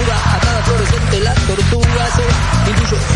tortuga, atada fluorescente, la tortuga se va. Intuyo